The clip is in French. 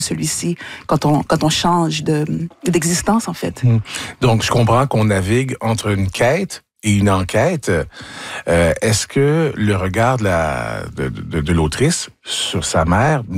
celui-ci quand on change d'existence, en fait. Donc, je comprends qu'on navigue entre une quête et une enquête. Est-ce que le regard de l'autrice sur sa mère